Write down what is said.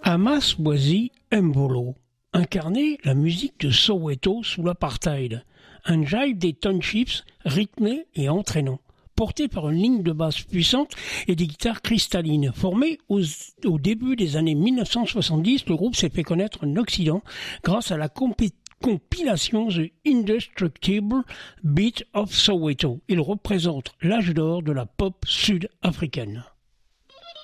Amos Bouazi Mbolo incarnait la musique de Soweto sous l'apartheid, un jive des townships rythmé et entraînant, porté par une ligne de basse puissante et des guitares cristallines. Formé au début des années 1970, le groupe s'est fait connaître en Occident grâce à la compilation The Indestructible Beat of Soweto. Il représente l'âge d'or de la pop sud-africaine.